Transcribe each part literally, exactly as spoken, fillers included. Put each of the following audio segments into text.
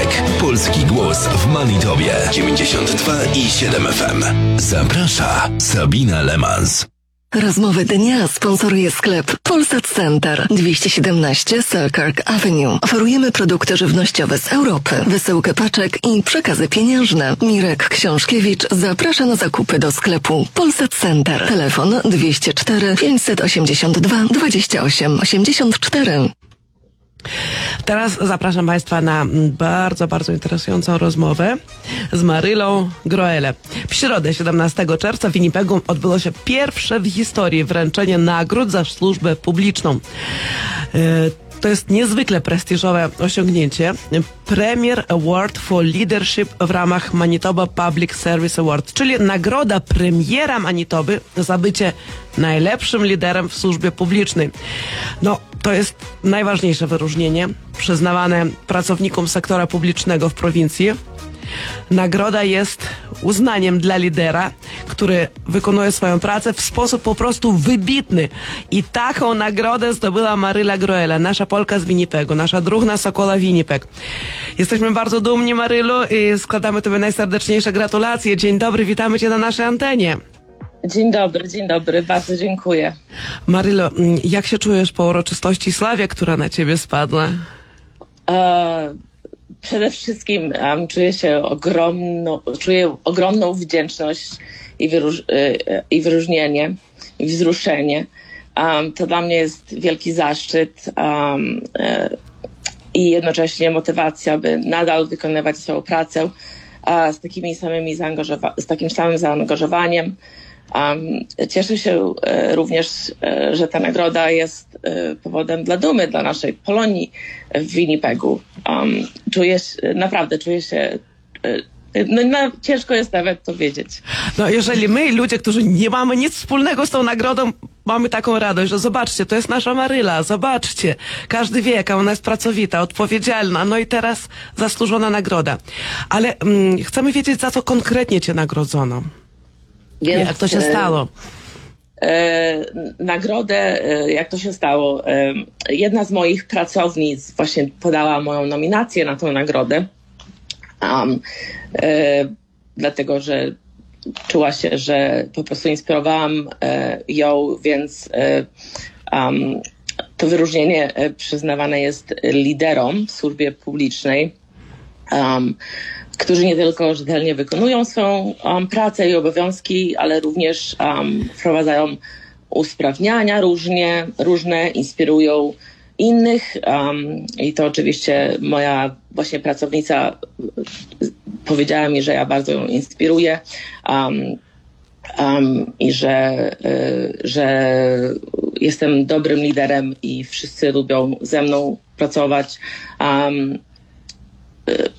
Wienipeg. Polski głos w Manitobie. dziewięćdziesiąt dwa i siedem F M. Zaprasza Sabina Lemans. Rozmowy dnia sponsoruje sklep Polsat Center, dwieście siedemnaście Selkirk Avenue. Oferujemy produkty żywnościowe z Europy, wysyłkę paczek i przekazy pieniężne. Mirek Książkiewicz zaprasza na zakupy do sklepu Polsat Center. Telefon dwieście cztery pięćset osiemdziesiąt dwa dwadzieścia osiem osiemdziesiąt cztery. Teraz zapraszam Państwa na bardzo, bardzo interesującą rozmowę z Marylą Groele. W środę, siedemnastego czerwca w Winnipegu odbyło się pierwsze w historii wręczenie nagród za służbę publiczną. To jest niezwykle prestiżowe osiągnięcie. Premier Award for Leadership w ramach Manitoba Public Service Award, czyli nagroda premiera Manitoby za bycie najlepszym liderem w służbie publicznej. No, to jest najważniejsze wyróżnienie przyznawane pracownikom sektora publicznego w prowincji. Nagroda jest uznaniem dla lidera, który wykonuje swoją pracę w sposób po prostu wybitny. I taką nagrodę zdobyła Maryla Groele, nasza Polka z Winnipegu, nasza druhna Sokola Winnipeg. Jesteśmy bardzo dumni, Marylu, i składamy Tobie najserdeczniejsze gratulacje. Dzień dobry, witamy Cię na naszej antenie. Dzień dobry, dzień dobry, bardzo dziękuję. Marylo, jak się czujesz po uroczystości i sławie, która na Ciebie spadła? E, przede wszystkim um, czuję się ogromną, czuję ogromną wdzięczność i, wyróż, e, i wyróżnienie, i wzruszenie. Um, to dla mnie jest wielki zaszczyt um, e, i jednocześnie motywacja, by nadal wykonywać swoją pracę e, z takimi samymi zaangażowa- z takim samym zaangażowaniem. Um, cieszę się e, również, e, że ta nagroda jest e, powodem dla dumy dla naszej Polonii w Winnipegu. Um, czuję się, naprawdę czuję się, e, no, no ciężko jest nawet to wiedzieć. No jeżeli my, ludzie, którzy nie mamy nic wspólnego z tą nagrodą, mamy taką radość, że zobaczcie, to jest nasza Maryla, zobaczcie. Każdy wie, jaka ona jest pracowita, odpowiedzialna, no i teraz zasłużona nagroda. Ale mm, chcemy wiedzieć, za co konkretnie Cię nagrodzono. Więc, jak to się stało? E, e, nagrodę, e, jak to się stało? E, jedna z moich pracownic właśnie podała moją nominację na tę nagrodę, um, e, dlatego że czuła się, że po prostu inspirowałam e, ją, więc e, um, to wyróżnienie e, przyznawane jest liderom w służbie publicznej, um, którzy nie tylko rzetelnie wykonują swoją um, pracę i obowiązki, ale również um, wprowadzają usprawniania różnie, różne, inspirują innych. Um, I to oczywiście moja właśnie pracownica powiedziała mi, że ja bardzo ją inspiruję um, um, i że, y, że jestem dobrym liderem i wszyscy lubią ze mną pracować. Um, y,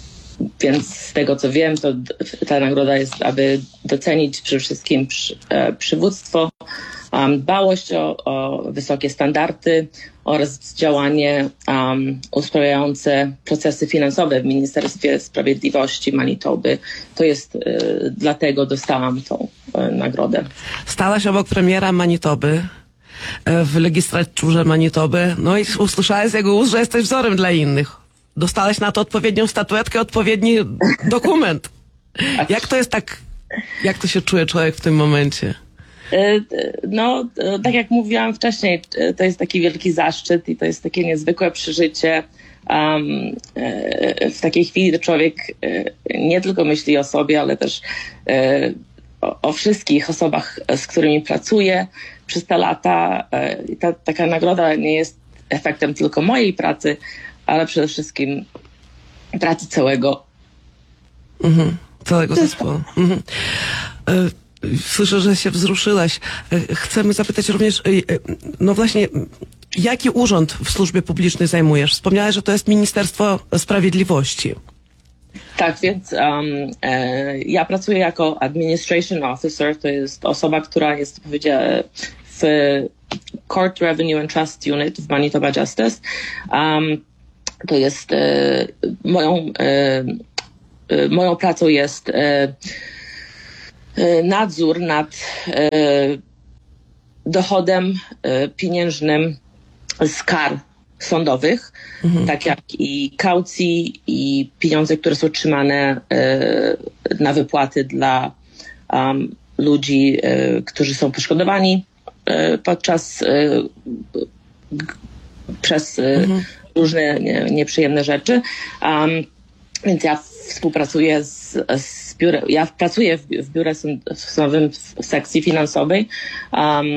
Więc z tego, co wiem, to ta nagroda jest, aby docenić przede wszystkim przy, e, przywództwo, um, dbałość o, o wysokie standardy oraz działanie um, usprawniające procesy finansowe w Ministerstwie Sprawiedliwości Manitoby. To jest, e, dlatego dostałam tą e, nagrodę. Stałaś obok premiera Manitoby e, w legislaturze Manitoby, no i usłyszałeś z jego ust, że jesteś wzorem dla innych. Dostałaś na to odpowiednią statuetkę, odpowiedni dokument. Jak to jest tak, jak to się czuje człowiek w tym momencie? No, tak jak mówiłam wcześniej, to jest taki wielki zaszczyt i to jest takie niezwykłe przeżycie. Um, w takiej chwili człowiek nie tylko myśli o sobie, ale też o, o wszystkich osobach, z którymi pracuje przez te lata. Ta, taka nagroda nie jest efektem tylko mojej pracy, ale przede wszystkim pracy całego mhm, całego zespołu. Mhm. Słyszę, że się wzruszyłaś. Chcemy zapytać również, no właśnie, jaki urząd w służbie publicznej zajmujesz? Wspomniałaś, że to jest Ministerstwo Sprawiedliwości. Tak, więc um, e, ja pracuję jako Administration Officer, to jest osoba, która jest w Court Revenue and Trust Unit w Manitoba Justice. Um, To jest e, moją, e, e, moją pracą jest e, e, nadzór nad e, dochodem e, pieniężnym z kar sądowych, mhm. tak jak i kaucji i pieniądze, które są trzymane y, na wypłaty dla um, ludzi, y, którzy są poszkodowani y, podczas y, g, przez y, mhm. różne nie, nieprzyjemne rzeczy. Um, więc ja współpracuję z, z biurem, ja pracuję w, w biurze sądowym w sekcji finansowej um,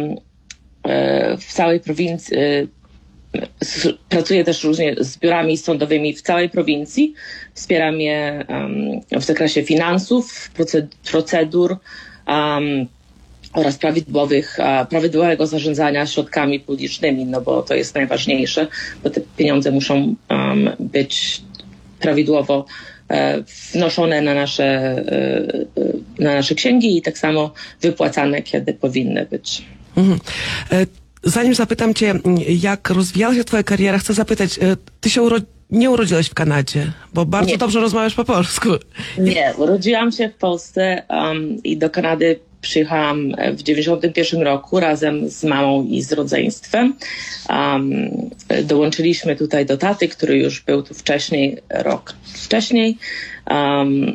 y, w całej prowincji. Y, Pracuję też różnie z biurami sądowymi w całej prowincji. Wspieram je um, w zakresie finansów, procedur um, oraz prawidłowych, uh, prawidłowego zarządzania środkami publicznymi, no bo to jest najważniejsze, bo te pieniądze muszą um, być prawidłowo uh, wnoszone na nasze, uh, na nasze księgi i tak samo wypłacane, kiedy powinny być. Mhm. E- Zanim zapytam cię, jak rozwijała się twoja kariera, chcę zapytać, ty się uro- nie urodziłaś w Kanadzie, bo bardzo nie. dobrze rozmawiasz po polsku. Nie, urodziłam się w Polsce um, i do Kanady przyjechałam w dziewięćdziesiątym pierwszym roku razem z mamą i z rodzeństwem. Um, dołączyliśmy tutaj do taty, który już był tu wcześniej, rok wcześniej, um,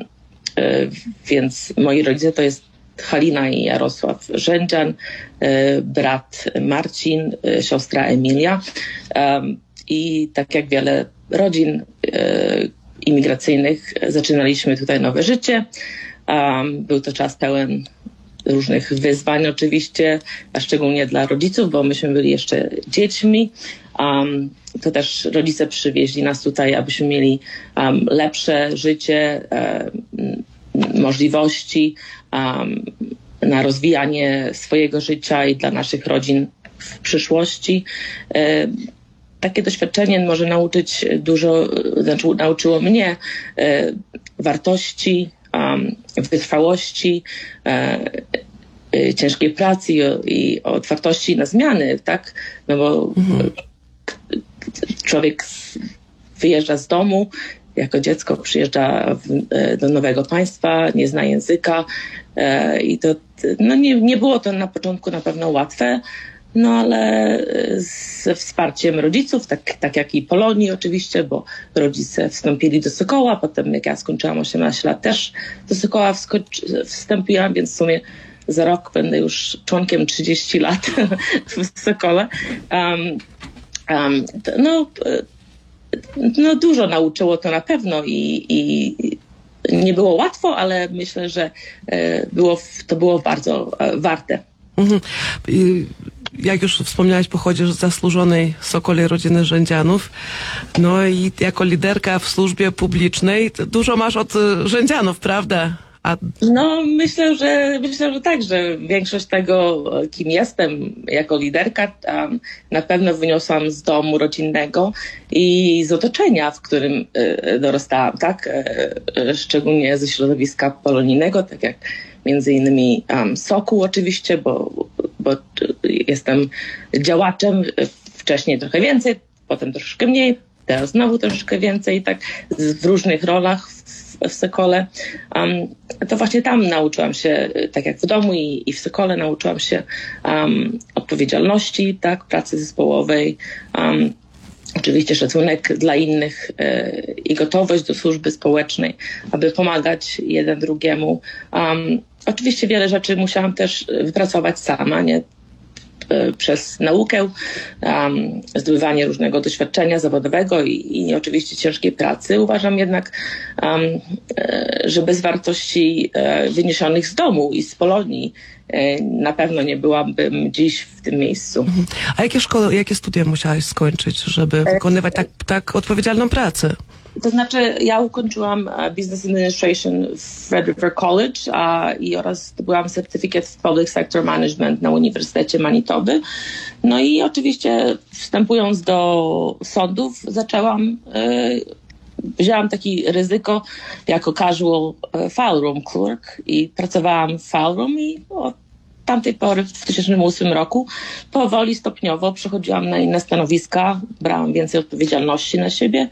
więc moi rodzice to jest Halina i Jarosław Rzędzian, brat Marcin, siostra Emilia. I tak jak wiele rodzin imigracyjnych zaczynaliśmy tutaj nowe życie. Był to czas pełen różnych wyzwań oczywiście, a szczególnie dla rodziców, bo myśmy byli jeszcze dziećmi. To też rodzice przywieźli nas tutaj, abyśmy mieli lepsze życie, możliwości um, na rozwijanie swojego życia i dla naszych rodzin w przyszłości. E, takie doświadczenie może nauczyć dużo, znaczy nauczyło mnie e, wartości, um, wytrwałości, e, e, ciężkiej pracy i, i otwartości na zmiany, tak? No bo mhm. człowiek wyjeżdża z domu, jako dziecko przyjeżdża w, do nowego państwa, nie zna języka e, i to no nie, nie było to na początku na pewno łatwe, no ale ze wsparciem rodziców, tak, tak jak i Polonii oczywiście, bo rodzice wstąpili do Sokoła, potem jak ja skończyłam osiemnaście lat też do Sokoła wskoczy, wstąpiłam, więc w sumie za rok będę już członkiem trzydzieści lat w Sokole. Um, um, no No dużo nauczyło to na pewno i, i nie było łatwo, ale myślę, że było, to było bardzo warte. Mhm. Jak już wspomniałaś, pochodzisz z zasłużonej Sokolej rodziny Rzędzianów. No i jako liderka w służbie publicznej dużo masz od Rzędzianów, prawda? A... No myślę, że myślę, że tak, że większość tego, kim jestem jako liderka, um, na pewno wyniosłam z domu rodzinnego i z otoczenia, w którym y, dorastałam, tak? Y, szczególnie ze środowiska polonijnego, tak jak między innymi um, Sokół oczywiście, bo, bo jestem działaczem, wcześniej trochę więcej, potem troszkę mniej, teraz znowu troszkę więcej, tak w różnych rolach w, w Sokole. Um, to właśnie tam nauczyłam się, tak jak w domu i, i w Sokole nauczyłam się um, odpowiedzialności, tak, pracy zespołowej, um, oczywiście szacunek dla innych e, i gotowość do służby społecznej, aby pomagać jeden drugiemu. Um, oczywiście wiele rzeczy musiałam też wypracować sama, nie? Przez naukę, um, zdobywanie różnego doświadczenia zawodowego i, i oczywiście ciężkiej pracy. Uważam jednak, um, że bez wartości e, wyniesionych z domu i z Polonii e, na pewno nie byłabym dziś w tym miejscu. A jakie szkoły, jakie studia musiałaś skończyć, żeby wykonywać tak, tak odpowiedzialną pracę? To znaczy, ja ukończyłam Business Administration w Red River College a, i oraz zdobyłam certyfikat w Public Sector Management na Uniwersytecie Manitoby. No i oczywiście wstępując do sądów zaczęłam, y, wzięłam taki ryzyko jako casual file room clerk i pracowałam w file room i od tamtej pory w dwa tysiące ósmym roku powoli, stopniowo przechodziłam na inne stanowiska, brałam więcej odpowiedzialności na siebie.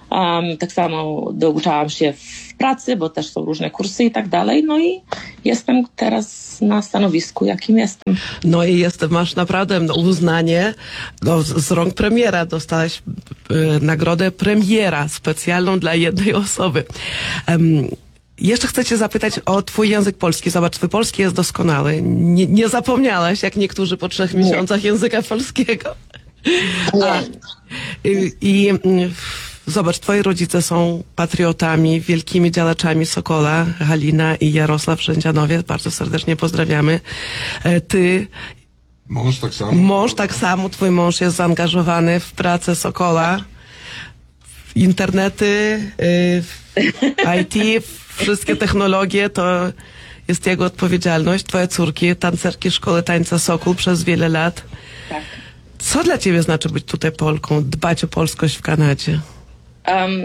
Um, tak samo douczałam się w pracy, bo też są różne kursy i tak dalej. No i jestem teraz na stanowisku, jakim jestem. No i jest, masz naprawdę no, uznanie no, z, z rąk premiera. Dostałaś y, nagrodę premiera specjalną dla jednej osoby. Um, Jeszcze chcę cię zapytać o twój język polski. Zobacz, twój polski jest doskonały. Nie, nie zapomniałaś, jak niektórzy po trzech nie. miesiącach języka polskiego. A, i, i zobacz, twoi rodzice są patriotami, wielkimi działaczami Sokola, Halina i Jarosław Rzędzianowie. Bardzo serdecznie pozdrawiamy. Ty... Mąż tak samo? Mąż tak samo. Twój mąż jest zaangażowany w pracę Sokola, w internety, w I T, wszystkie technologie, to jest jego odpowiedzialność. Twoje córki, tancerki Szkoły Tańca Sokół przez wiele lat. Tak. Co dla ciebie znaczy być tutaj Polką, dbać o polskość w Kanadzie? Um,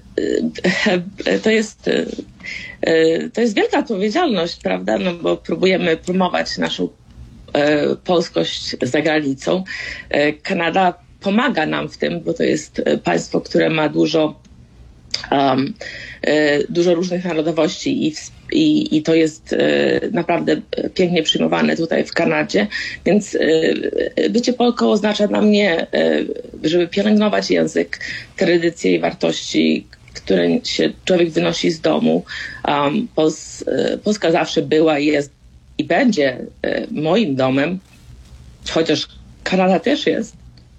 to jest to jest wielka odpowiedzialność, prawda? No bo próbujemy promować naszą e, polskość za granicą. E, Kanada pomaga nam w tym, bo to jest państwo, które ma dużo Um, e, dużo różnych narodowości i, w, i, i to jest e, naprawdę pięknie przyjmowane tutaj w Kanadzie, więc e, bycie Polką oznacza dla mnie, e, żeby pielęgnować język, tradycje i wartości, które się człowiek wynosi z domu. Um, Pols, e, Polska zawsze była i jest i będzie e, moim domem, chociaż Kanada też jest.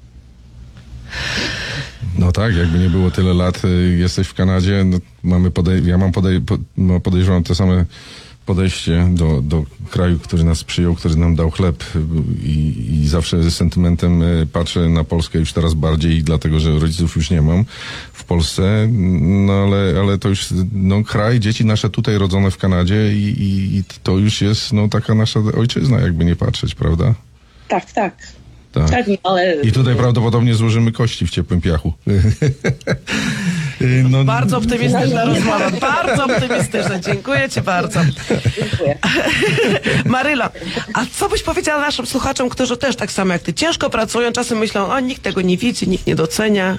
No tak, jakby nie było tyle lat, y, jesteś w Kanadzie, no, mamy podej- ja mam podej- po- no, podejrzewam to same podejście do, do kraju, który nas przyjął, który nam dał chleb y, i, i zawsze z sentymentem y, patrzę na Polskę już teraz bardziej, dlatego że rodziców już nie mam w Polsce, no ale, ale to już no, kraj, dzieci nasze tutaj rodzone w Kanadzie i, i, i to już jest no, taka nasza ojczyzna, jakby nie patrzeć, prawda? Tak, tak. Tak. Tak, ale... I tutaj prawdopodobnie złożymy kości w ciepłym piachu. No, Bardzo optymistyczna rozmowa, bardzo optymistyczna. Dziękuję ci bardzo. Dziękuję. Marylo, a co byś powiedziała naszym słuchaczom, którzy też tak samo jak ty ciężko pracują, czasem myślą, o nikt tego nie widzi, nikt nie docenia?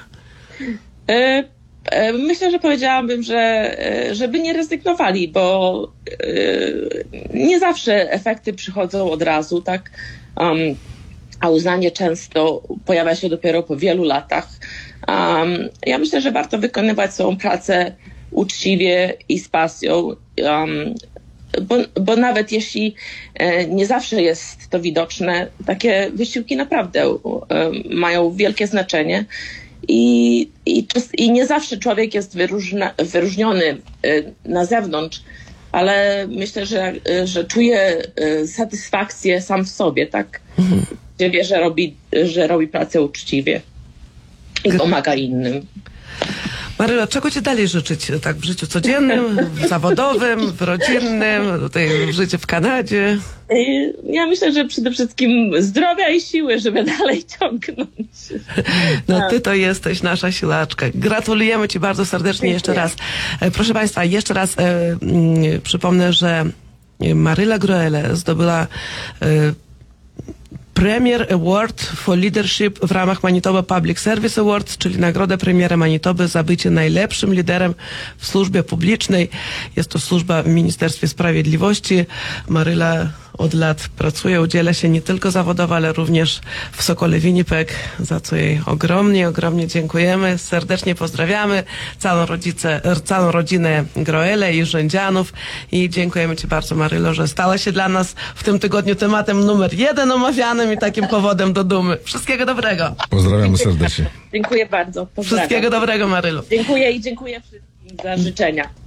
E, e, myślę, że powiedziałabym, że e, żeby nie rezygnowali, bo e, nie zawsze efekty przychodzą od razu, tak? Um, a uznanie często pojawia się dopiero po wielu latach. Um, ja myślę, że warto wykonywać swoją pracę uczciwie i z pasją, um, bo, bo nawet jeśli e, nie zawsze jest to widoczne, takie wysiłki naprawdę e, mają wielkie znaczenie i, i, i nie zawsze człowiek jest wyróżna, wyróżniony e, na zewnątrz, ale myślę, że, że czuje e, satysfakcję sam w sobie, tak? Mhm. Wie, że robi, że robi pracę uczciwie i pomaga innym. Marylo, czego ci dalej życzyć tak w życiu codziennym, w zawodowym, w rodzinnym, tutaj w życiu w Kanadzie? Ja myślę, że przede wszystkim zdrowia i siły, żeby dalej ciągnąć. No ty to jesteś nasza siłaczka. Gratulujemy ci bardzo serdecznie jeszcze raz. Proszę państwa, jeszcze raz e, mm, przypomnę, że Maryla Groele zdobyła e, Premier Award for Leadership w ramach Manitoba Public Service Award, czyli nagrodę premiera Manitoby za bycie najlepszym liderem w służbie publicznej. Jest to służba w Ministerstwie Sprawiedliwości. Maryla od lat pracuje, udziela się nie tylko zawodowo, ale również w Sokole Winnipeg, za co jej ogromnie, ogromnie dziękujemy. Serdecznie pozdrawiamy całą, rodzice, całą rodzinę Groele i Rzędzianów i dziękujemy ci bardzo, Marylo, że stała się dla nas w tym tygodniu tematem numer jeden omawianym i takim powodem do dumy. Wszystkiego dobrego. Pozdrawiamy serdecznie. Dziękuję bardzo. Pozdrawiam. Wszystkiego dobrego, Marylo. Dziękuję i dziękuję wszystkim za życzenia.